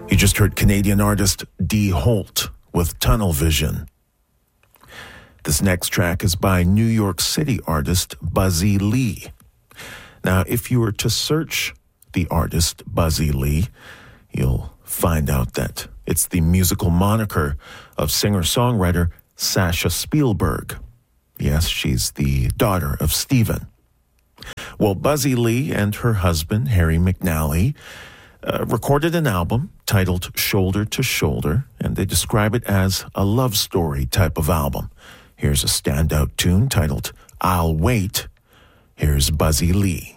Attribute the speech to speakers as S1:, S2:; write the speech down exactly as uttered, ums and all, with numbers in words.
S1: You just heard Canadian artist Dee Holt with Tunnel Vision. This next track is by New York City artist Buzzy Lee. Now, if you were to search the artist Buzzy Lee, you'll find out that it's the musical moniker of singer-songwriter Sasha Spielberg. Yes, she's the daughter of Steven. Well, Buzzy Lee and her husband, Harry McNally, uh, recorded an album titled Shoulder to Shoulder, and they describe it as a love story type of album. Here's a standout tune titled I'll Wait. Here's Buzzy Lee.